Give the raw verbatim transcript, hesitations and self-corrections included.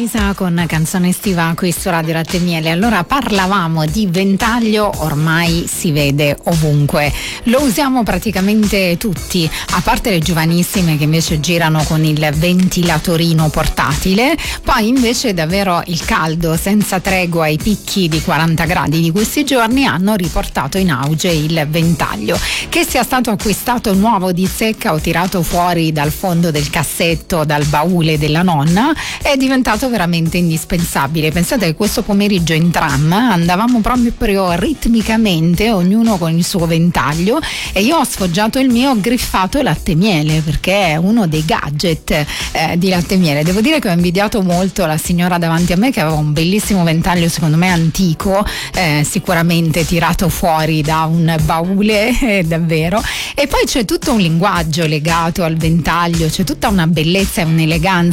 Elisa con Canzone estiva qui su Radio Latte e Miele. Allora, parlavamo di ventaglio, ormai si vede ovunque, lo usiamo praticamente tutti, a parte le giovanissime che invece girano con il ventilatorino portatile. Poi invece davvero il caldo senza tregua, i picchi di quaranta gradi di questi giorni hanno riportato in auge il ventaglio, che sia stato acquistato nuovo di secca o tirato fuori dal fondo del cassetto, dal baule della nonna, è diventato veramente indispensabile. Pensate che questo pomeriggio in tram andavamo proprio ritmicamente, ognuno con il suo ventaglio, e io ho sfoggiato il mio griffato latte e miele, perché è uno dei gadget eh, di Latte e Miele. Devo dire che ho invidiato molto la signora davanti a me, che aveva un bellissimo ventaglio, secondo me antico, eh, sicuramente tirato fuori da un baule, eh, davvero. E poi c'è tutto un linguaggio legato al ventaglio, c'è tutta una bellezza e un'eleganza